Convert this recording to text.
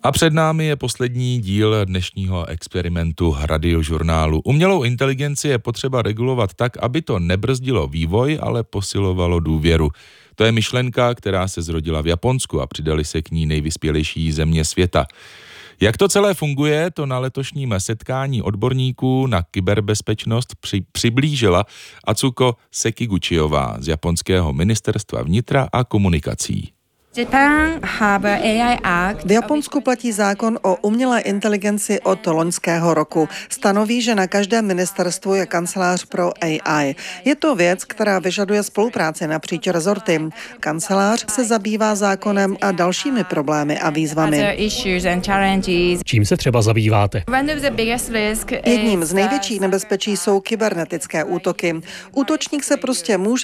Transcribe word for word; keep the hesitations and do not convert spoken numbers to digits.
A před námi je poslední díl dnešního experimentu Radiožurnálu. Umělou inteligenci je potřeba regulovat tak, aby to nebrzdilo vývoj, ale posilovalo důvěru. To je myšlenka, která se zrodila v Japonsku a přidali se k ní nejvyspělejší země světa. Jak to celé funguje, to na letošním setkání odborníků na kyberbezpečnost při, přiblížila Atsuko Sekiguchiová z japonského ministerstva vnitra a komunikací. V Japonsku platí zákon o umělé inteligenci od loňského roku. Stanoví, že na každém ministerstvu je kancelář pro A I. Je to věc, která vyžaduje spolupráci napříč rezorty. Kancelář se zabývá zákonem a dalšími problémy a výzvami. Čím se třeba zabýváte? Jedním z největších nebezpečí jsou kybernetické útoky. Útočník se prostě může